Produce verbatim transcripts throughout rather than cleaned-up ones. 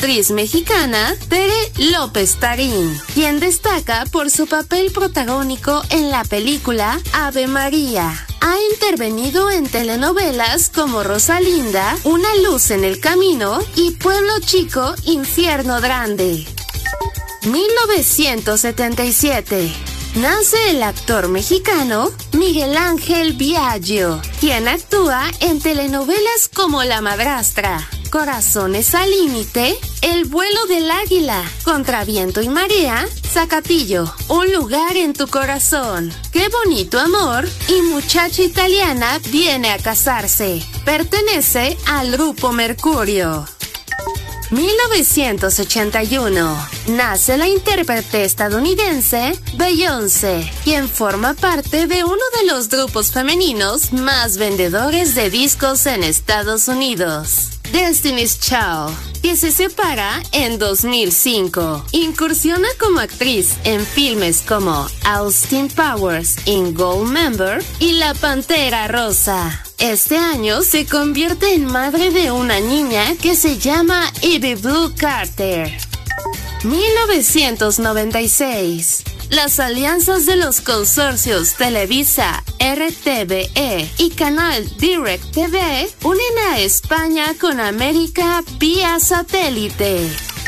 actriz mexicana Tere López Tarín, quien destaca por su papel protagónico en la película Ave María. Ha intervenido en telenovelas como Rosalinda, Una luz en el camino y Pueblo Chico, Infierno Grande. mil novecientos setenta y siete. Nace el actor mexicano Miguel Ángel Biagio, quien actúa en telenovelas como La Madrastra, Corazones al Límite, El vuelo del águila, Contra viento y marea, Zacatillo, Un lugar en tu corazón, Qué bonito amor y Muchacha italiana viene a casarse. Pertenece al Grupo Mercurio. mil novecientos ochenta y uno. Nace la intérprete estadounidense Beyoncé, quien forma parte de uno de los grupos femeninos más vendedores de discos en Estados Unidos, Destiny's Child, que se separa en dos mil cinco. Incursiona como actriz en filmes como Austin Powers in Goldmember y La Pantera Rosa. Este año se convierte en madre de una niña que se llama Ivy Blue Carter. mil novecientos noventa y seis. Las alianzas de los consorcios Televisa, R T V E y Canal Direct T V unen a España con América vía satélite.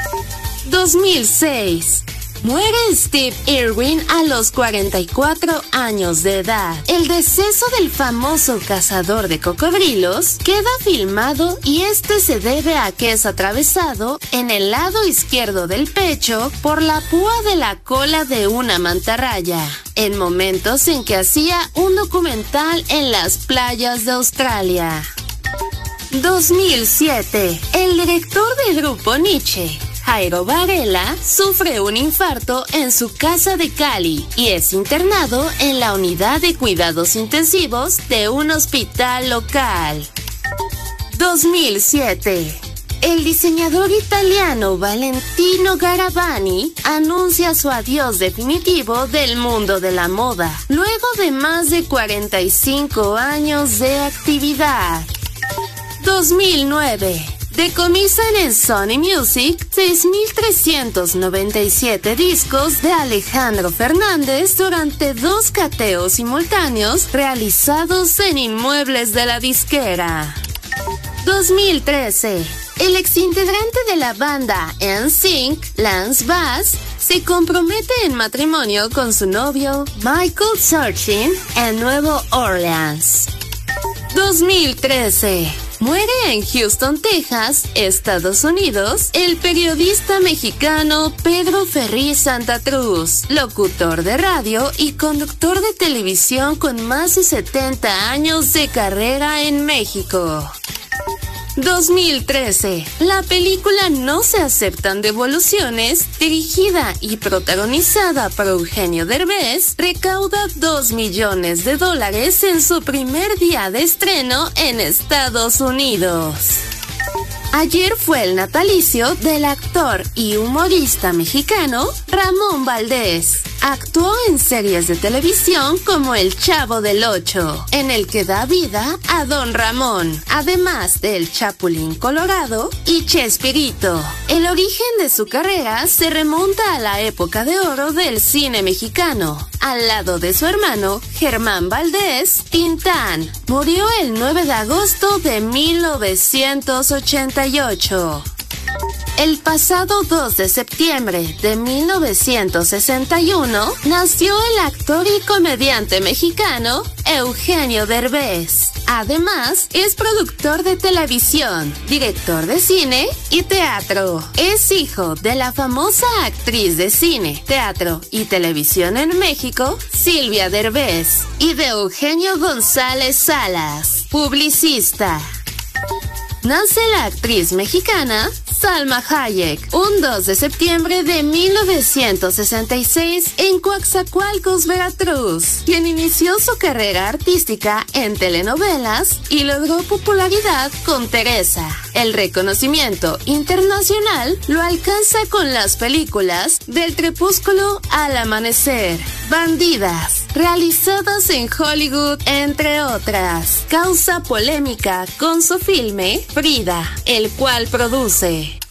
dos mil seis. Muere Steve Irwin a los cuarenta y cuatro años de edad. El deceso del famoso cazador de cocodrilos queda filmado y este se debe a que es atravesado en el lado izquierdo del pecho por la púa de la cola de una mantarraya, en momentos en que hacía un documental en las playas de Australia. dos mil siete. El director del grupo Nietzsche, Jairo Varela, sufre un infarto en su casa de Cali y es internado en la unidad de cuidados intensivos de un hospital local. dos mil siete. El diseñador italiano Valentino Garavani anuncia su adiós definitivo del mundo de la moda, luego de más de cuarenta y cinco años de actividad. dos mil nueve. Decomisan en Sony Music seis mil trescientos noventa y siete discos de Alejandro Fernández durante dos cateos simultáneos realizados en inmuebles de la disquera. dos mil trece. El exintegrante de la banda N Sync, Lance Bass, se compromete en matrimonio con su novio Michael Surchin en Nueva Orleans. dos mil trece. Muere en Houston, Texas, Estados Unidos, el periodista mexicano Pedro Ferri Santa Cruz, locutor de radio y conductor de televisión con más de setenta años de carrera en México. dos mil trece. La película No se aceptan devoluciones, dirigida y protagonizada por Eugenio Derbez, recauda dos millones de dólares en su primer día de estreno en Estados Unidos. Ayer fue el natalicio del actor y humorista mexicano Ramón Valdés. Actuó en series de televisión como El Chavo del Ocho, en el que da vida a Don Ramón, además del Chapulín Colorado y Chespirito. El origen de su carrera se remonta a la época de oro del cine mexicano, al lado de su hermano Germán Valdés Tintán. Murió el nueve de agosto de mil novecientos ochenta y ocho. El pasado dos de septiembre de mil novecientos sesenta y uno nació el actor y comediante mexicano Eugenio Derbez. Además, es productor de televisión, director de cine y teatro. Es hijo de la famosa actriz de cine, teatro y televisión en México, Silvia Derbez, y de Eugenio González Salas, publicista. Nace la actriz mexicana Salma Hayek un dos de septiembre de mil novecientos sesenta y seis en Coatzacoalcos, Veracruz, quien inició su carrera artística en telenovelas y logró popularidad con Teresa. El reconocimiento internacional lo alcanza con las películas Del crepúsculo al amanecer, Bandidas, realizadas en Hollywood, entre otras. Causa polémica con su filme Frida, el cual produce.